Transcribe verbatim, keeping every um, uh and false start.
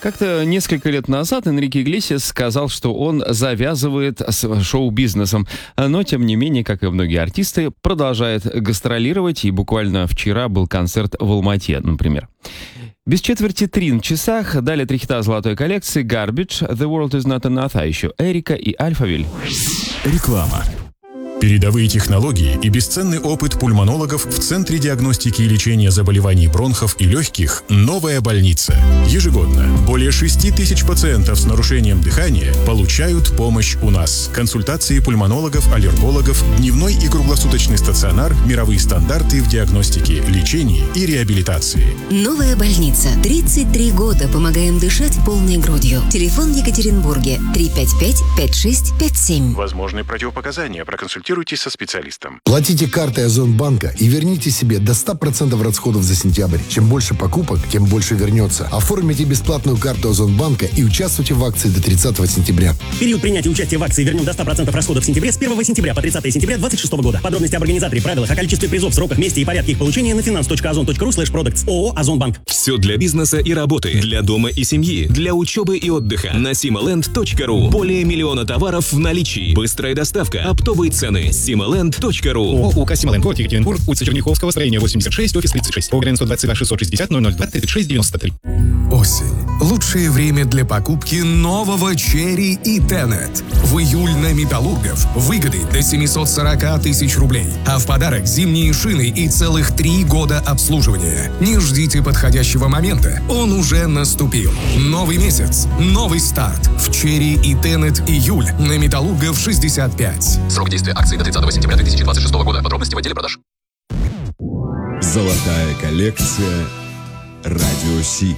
Как-то несколько лет назад Энрике Иглесиас сказал, что он завязывает с шоу-бизнесом, но, тем не менее, как и многие артисты, продолжает гастролировать, и буквально вчера был концерт в Алма-Ате, например. Без четверти три на часах, далее три хита золотой коллекции: Garbage, The World Is Not Enough, а еще Эрика и Альфавиль. Реклама. Передовые технологии и бесценный опыт пульмонологов в Центре диагностики и лечения заболеваний бронхов и легких «Новая больница». Ежегодно более шести тысяч пациентов с нарушением дыхания получают помощь у нас. Консультации пульмонологов, аллергологов, дневной и круглосуточный стационар, мировые стандарты в диагностике, лечении и реабилитации. «Новая больница». тридцать три года помогаем дышать полной грудью. Телефон в Екатеринбурге три пять пять пять шесть пять семь. Возможные противопоказания. Проконсультируйтесь со специалистом. Платите картой Озонбанка и верните себе до ста процентов расходов за сентябрь. Чем больше покупок, тем больше вернется. Оформите бесплатную карту Озонбанка и участвуйте в акции до тридцатого сентября. Период принятия участия в акции «Вернем до ста процентов расходов в сентябре» с первого сентября по тридцатое сентября две тысячи двадцать шестого года. Подробности об организаторе, правилах, о количестве призов, сроках, месте и порядке их получения на finance точка озон точка ру слэш продуктс. ООО «Озонбанк». Все для бизнеса и работы, для дома и семьи, для учебы и отдыха. На симоленд точка ру. Более миллиона товаров в наличии. Быстрая доставка, оптовые цены. симоленд точка ру. ООО «Симоленд», город Екатеринбург, улица Черняховского, строение восемьдесят шесть, офис тридцать шесть. По сто двадцать два шестьсот шестьдесят ноль ноль два тридцать шесть девяносто три. Осень. Лучшее время для покупки нового Cherry и Tenet. В июль на Металлургов выгоды до семьсот сорок тысяч рублей. А в подарок зимние шины и целых три года обслуживания. Не ждите подходящего момента. Он уже наступил. Новый месяц. Новый старт. В Cherry и Tenet июль на Металлургов шестьдесят пять. Срок действия акции до тридцатого сентября две тысячи двадцать шестого года. Подробности в отделе продаж. Золотая коллекция «Радио Си».